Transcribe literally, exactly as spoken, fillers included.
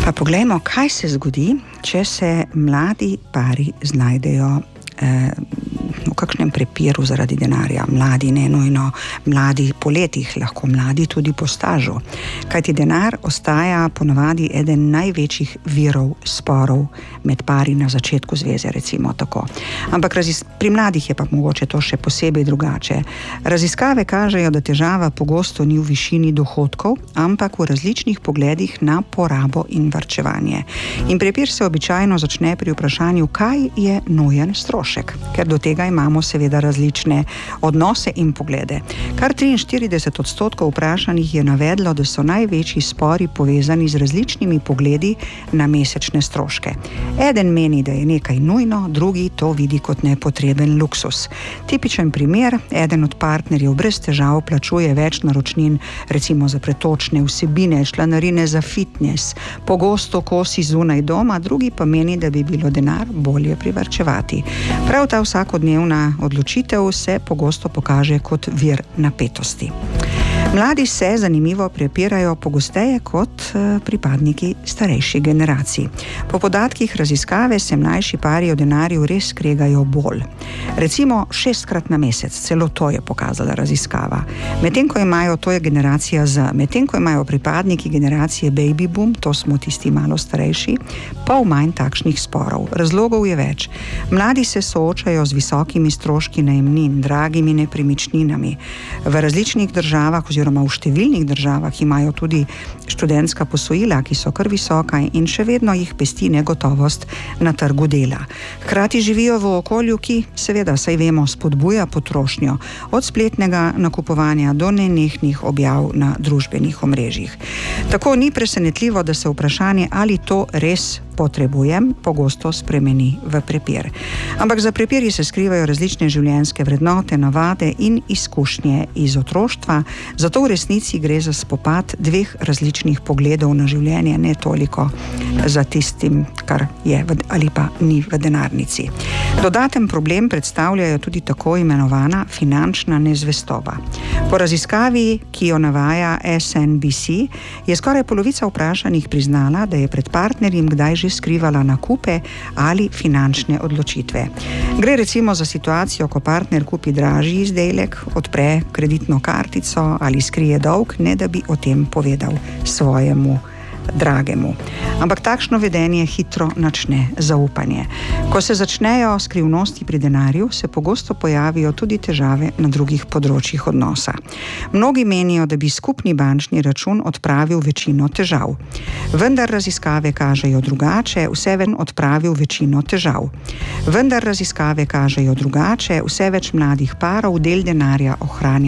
Pa poglejmo, kaj se zgodi, če se mladi pari znajdejo eh, v kakšnem prepiru zaradi denarja. Mladi ne nujno, mladi po letih, lahko mladi tudi po stažu. Kajti denar ostaja ponavadi eden največjih virov sporov med pari na začetku zveze, recimo tako. Ampak razis- pri mladih je pa mogoče to še posebej drugače. Raziskave kažejo, da težava pogosto ni v višini dohodkov, ampak v različnih pogledih na porabo in varčevanje. In prepir se običajno začne pri vprašanju, kaj je nujen strošek, ker do tega imamo seveda različne odnose in poglede. Kar triinštirideset odstotkov vprašanih je navedlo, da so največji spori povezani z različnimi pogledi na mesečne stroške. Eden meni, da je nekaj nujno, drugi to vidi kot nepotreben luksus. Tipičen primer, eden od partnerjev brez težav plačuje več naročnin, recimo za pretočne vsebine, članarine za fitness, pogosto kosi zunaj doma, drugi pa meni, da bi bilo denar bolje privarčevati. Prav ta vsakodnevna odločitev se pogosto pokaže kot vir napetosti. Mladi se, zanimivo, prepirajo pogosteje kot pripadniki starejših generacij. Po podatkih raziskave se mlajši pari o denarju res kregajo bolj. Recimo šestkrat na mesec, celo to je pokazala raziskava. Medtem ko imajo, to je generacija Z, medtem ko imajo pripadniki generacije baby boom, to smo tisti malo starejši, pol manj takšnih sporov. Razlogov je več. Mladi se soočajo z visokimi stroški najemnin, dragimi nepremičninami. V različnih državah oziroma v številnih državah imajo tudi študentska posojila, ki so kar visoka in še vedno jih pesti negotovost na trgu dela. Hkrati živijo v okolju, ki seveda, saj vemo, spodbuja potrošnjo, od spletnega nakupovanja do nenehnih objav na družbenih omrežjih. Tako ni presenetljivo, da se vprašanje, ali to res potrebujem, pogosto spremeni v prepir. Ampak za prepiri se skrivajo različne življenjske vrednote, navade in izkušnje iz otroštva, zato v resnici gre za spopad dveh različnih pogledov na življenje, ne toliko za tistim, kar je v, ali pa ni v denarnici. Dodaten problem predstavljajo tudi tako imenovana finančna nezvestoba. Po raziskavi, ki jo navaja S N B C, je skoraj polovica vprašanih priznala, da je pred partnerjem kdaj že skrivala nakupe ali finančne odločitve. Gre recimo za situacijo, ko partner kupi dražji izdelek, odpre kreditno kartico ali skrije dolg, ne da bi o tem povedal svojemu dragemu. Ampak takšno vedenje hitro načne zaupanje. Ko se začnejo skrivnosti pri denarju, se pogosto pojavijo tudi težave na drugih področjih odnosa. Mnogi menijo, da bi skupni bančni račun odpravil večino težav. Vendar raziskave kažejo drugače, vse več odpravil večino težav. Vendar raziskave kažejo drugače, vse več mladih parov del denarja ohranja